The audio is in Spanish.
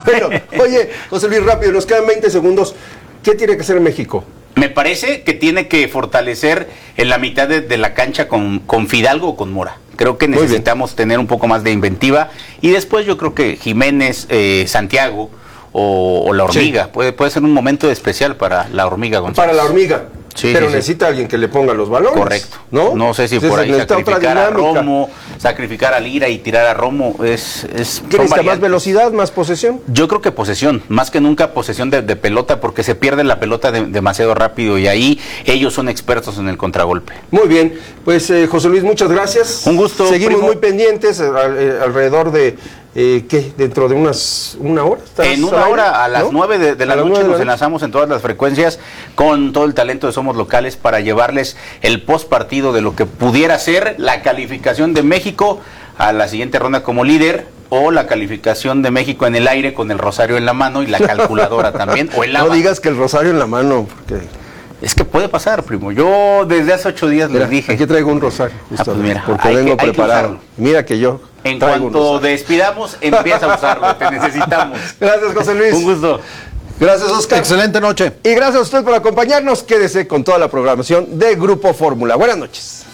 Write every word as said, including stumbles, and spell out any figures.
Bueno, oye, José Luis, rápido, nos quedan veinte segundos. ¿Qué tiene que hacer México? Me parece que tiene que fortalecer en la mitad de, de la cancha con, con Fidalgo o con Mora. Creo que necesitamos tener un poco más de inventiva. Y después yo creo que Jiménez, eh, Santiago o, o la Hormiga. Sí. Puede, puede ser un momento especial para la Hormiga González. Para la Hormiga. Sí, pero sí, necesita sí. alguien que le ponga los balones. Correcto. No, no sé si Entonces, por ahí sacrificar a Romo, sacrificar a Lira y tirar a Romo. Es, es, ¿Qué necesita? ¿Más velocidad, más posesión? Yo creo que posesión, más que nunca posesión de, de pelota, porque se pierde la pelota de, demasiado rápido y ahí ellos son expertos en el contragolpe. Muy bien, pues eh, José Luis, muchas gracias. Un gusto. Seguimos primo. muy pendientes, al, eh, alrededor de... Eh, ¿Qué? ¿Dentro de unas una hora? En una ahí, hora, a las ¿no? nueve de, de la a noche nos la enlazamos en todas las frecuencias con todo el talento de Somos Locales para llevarles el post partido de lo que pudiera ser la calificación de México a la siguiente ronda como líder, o la calificación de México en el aire con el rosario en la mano y la calculadora también, o el No digas que el rosario en la mano, porque... Es que puede pasar, primo. Yo desde hace ocho días mira, les dije. Aquí traigo un rosario. Ah, pues mira, porque vengo que, preparado. Mira que yo. En cuanto despidamos, empieza a usarlo. Te necesitamos. Gracias, José Luis. Un gusto. Gracias, Oscar. Excelente noche. Y gracias a usted por acompañarnos. Quédese con toda la programación de Grupo Fórmula. Buenas noches.